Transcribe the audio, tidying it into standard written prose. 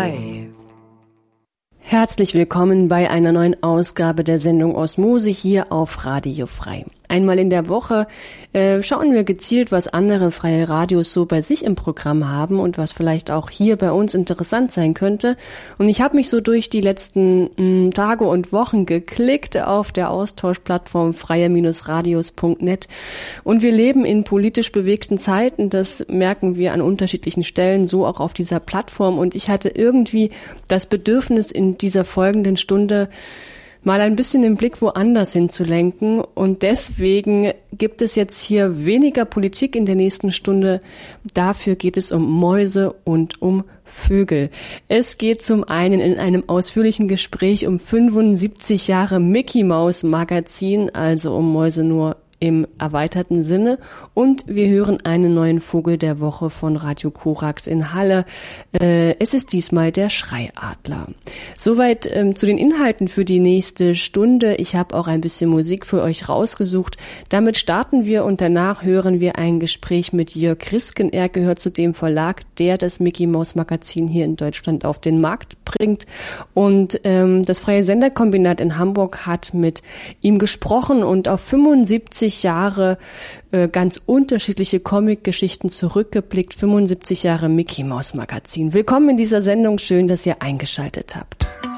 frei. Herzlich willkommen bei einer neuen Ausgabe der Sendung Osmose hier auf Radio Frei. Einmal in der Woche schauen wir gezielt, was andere freie Radios so bei sich im Programm haben und was vielleicht auch hier bei uns interessant sein könnte. Und ich habe mich so durch die letzten Tage und Wochen geklickt auf der Austauschplattform freie-radios.net. Und wir leben in politisch bewegten Zeiten, das merken wir an unterschiedlichen Stellen, so auch auf dieser Plattform. Und ich hatte irgendwie das Bedürfnis, in dieser folgenden Stunde mal ein bisschen den Blick woanders hinzulenken. Und deswegen gibt es jetzt hier weniger Politik in der nächsten Stunde. Dafür geht es um Mäuse und um Vögel. Es geht zum einen in einem ausführlichen Gespräch um 75 Jahre Mickey Maus Magazin, also um Mäuse nur im erweiterten Sinne. Und wir hören einen neuen Vogel der Woche von Radio Korax in Halle. Es ist diesmal der Schreiadler. Soweit zu den Inhalten für die nächste Stunde. Ich habe auch ein bisschen Musik für euch rausgesucht. Damit starten wir und danach hören wir ein Gespräch mit Jörg Risken. Er gehört zu dem Verlag, der das Mickey Maus Magazin hier in Deutschland auf den Markt bringt. Und das Freie Senderkombinat in Hamburg hat mit ihm gesprochen und auf 75 Jahre ganz unterschiedliche Comic-Geschichten zurückgeblickt. 75 Jahre Mickey Maus Magazin. Willkommen in dieser Sendung. Schön, dass ihr eingeschaltet habt.